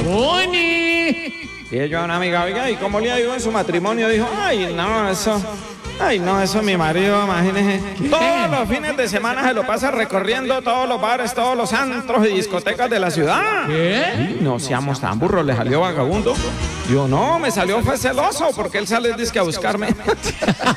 ¡Tony! Y yo a una amiga, oiga, ¿y cómo le ha ido en su matrimonio? Dijo, ay, no, eso mi marido, imagínese. Todos los fines de semana se lo pasa recorriendo todos los bares, todos los antros y discotecas de la ciudad. ¿Qué? Y no seamos tan burros, le salió vagabundo. Yo, no, me salió fue celoso, porque él sale disque a buscarme.